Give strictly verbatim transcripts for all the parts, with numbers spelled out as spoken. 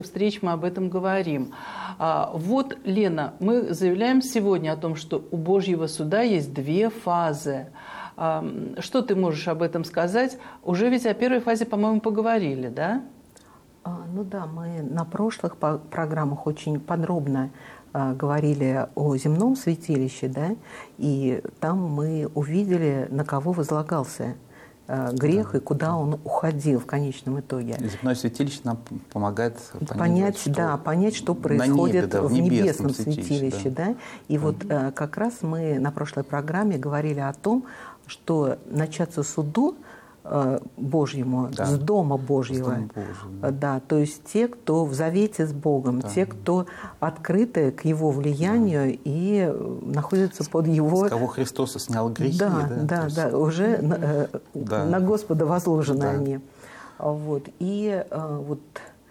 встреч мы об этом говорим. А, вот, Лена, мы заявляем сегодня о том, что у Божьего суда есть две фазы. А, что ты можешь об этом сказать? Уже ведь о первой фазе, по-моему, поговорили, да? А, ну да, мы на прошлых программах очень подробно а, говорили о земном святилище, да, и там мы увидели, на кого возлагался грех, да, и куда он уходил в конечном итоге. Земное святилище нам помогает понять, понять, что, да, понять, что происходит небе, да, в, в небесном, небесном святилище. святилище да. Да? И угу. вот э, как раз мы на прошлой программе говорили о том, что начаться суду э, Божьему, да. с Дома Божьего, с Дома Божьего. Да, то есть те, кто в завете с Богом, да. те, кто открыты к Его влиянию, да. и находятся под Его... С кого Христос снял грехи. Да, да, да, есть... да уже э, да. на Господа возложены да. они. Вот. И э, вот...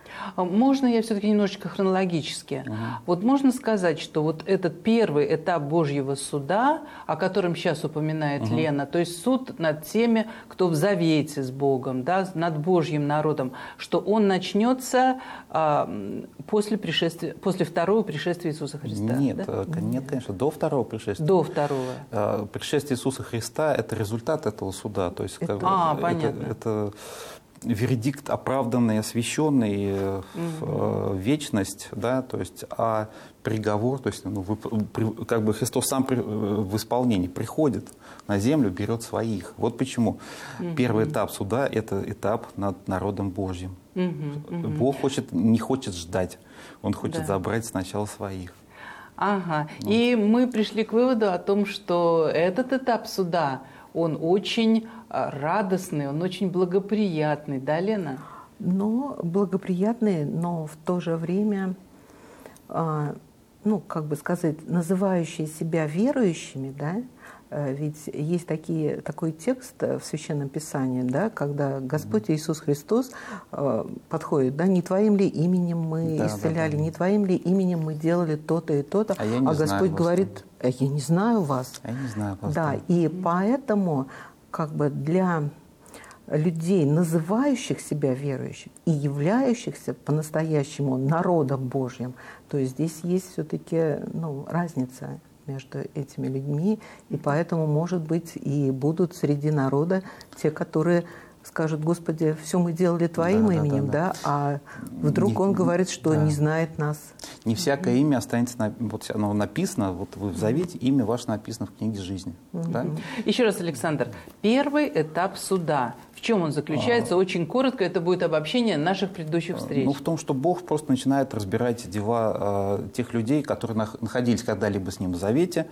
Можно я все-таки немножечко хронологически? Угу. Вот можно сказать, что вот этот первый этап Божьего суда, о котором сейчас упоминает угу. Лена, то есть суд над теми, кто в завете с Богом, да, над Божьим народом, что он начнется а, после, пришествия, после второго пришествия Иисуса Христа? Нет, да? нет, конечно, до второго пришествия. До второго. Пришествие Иисуса Христа – это результат этого суда. То есть, это, как, а, это, понятно. Это, вердикт оправданный, освященный угу. в вечность, да, то есть, а приговор, то есть, ну, как бы Христос сам при, в исполнении приходит на землю, берет своих. Вот почему угу. первый этап суда – это этап над народом Божьим. Угу, угу. Бог хочет, не хочет ждать, Он хочет да. забрать сначала своих. Ага, вот. И мы пришли к выводу о том, что этот этап суда, он очень радостный, он очень благоприятный, да, Лена? Но благоприятный, но в то же время, ну, как бы сказать, называющие себя верующими, да, ведь есть такие, такой текст в Священном Писании, да, когда Господь Иисус Христос подходит, да, не Твоим ли именем мы да, исцеляли, да, да. не Твоим ли именем мы делали то-то и то-то, а, а Господь говорит, а я не знаю вас. Я не знаю вас. Да, да. И поэтому как бы для людей, называющих себя верующими и являющихся по-настоящему народом Божьим, то есть здесь есть все-таки, ну, разница между этими людьми, и поэтому, может быть, и будут среди народа те, которые скажут: Господи, все мы делали Твоим да, именем, да, да, да. да, а вдруг не, Он говорит, что да. не знает нас. Не всякое имя останется, вот оно написано, вот вы в Завете, имя ваше написано в книге жизни. Mm-hmm. Да? Еще раз, Александр, первый этап суда. В чем он заключается? А, Очень коротко, это будет обобщение наших предыдущих встреч. Ну, в том, что Бог просто начинает разбирать дела э, тех людей, которые находились когда-либо с Ним в Завете,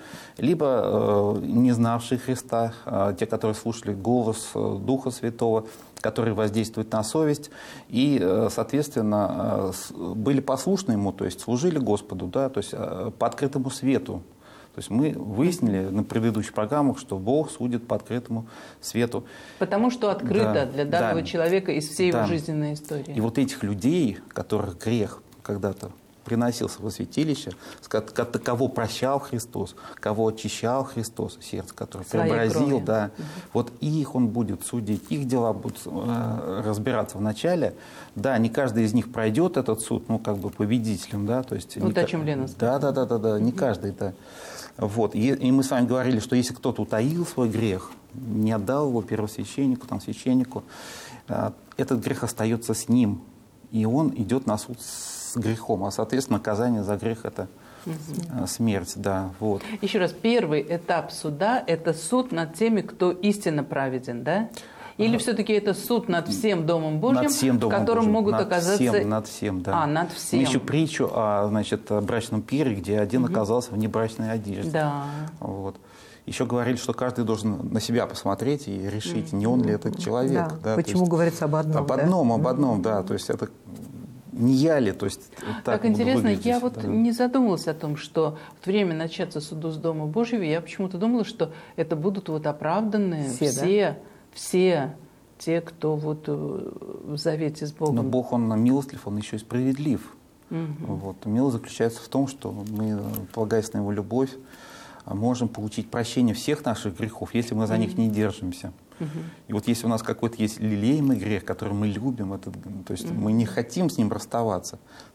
либо э, не знавшие Христа, э, те, которые слушали голос э, Духа Святого, который воздействует на совесть, и, э, соответственно, э, были послушны Ему, то есть служили Господу, да, то есть э, по открытому свету. То есть мы выяснили на предыдущих программах, что Бог судит по открытому свету. Потому что открыто да, для данного да, человека из всей да. его жизненной истории. И вот этих людей, которых грех когда-то приносился во святилище, кого прощал Христос, кого очищал Христос, сердце, которое Своей преобразил, кровью. да, угу. вот их Он будет судить, их дела будут э, разбираться вначале. Да, не каждый из них пройдет этот суд, ну, как бы победителем, да, то есть... Вот не, о чем Лена сказала. Да, да, да, да, да, не каждый, да. Вот. И, и мы с вами говорили, что если кто-то утаил свой грех, не отдал его первосвященнику, там, священнику, э, этот грех остается с ним, и он идет на суд с грехом, а, соответственно, наказание за грех – это угу. смерть. Да, вот. Еще раз, первый этап суда – это суд над теми, кто истинно праведен, да? Или а, все-таки это суд над всем Домом Божьим, над всем Домом в котором Божьим. могут над оказаться… Всем, над всем, да. А, над всем. Мы еще притчу о, значит, о брачном пире, где один угу. оказался в небрачной одежде. Да. Вот. Еще говорили, что каждый должен на себя посмотреть и решить, не он ли этот человек. Да. Да, почему есть, говорится об одном? Об одном, да? об одном, да. То есть это не я ли, то есть так Как интересно, я вот да. не задумалась о том, что в время начаться суду с Дома Божьего, я почему-то думала, что это будут вот оправданные все, все, да? все те, кто вот в завете с Богом. Но Бог, Он милостлив, Он еще и справедлив. Угу. Вот. Милость заключается в том, что мы, полагаясь на Его любовь, можем получить прощение всех наших грехов, если мы за угу. них не держимся. Угу. И вот если у нас какой-то есть лелеемый грех, который мы любим, этот, то есть угу. мы не хотим с ним расставаться,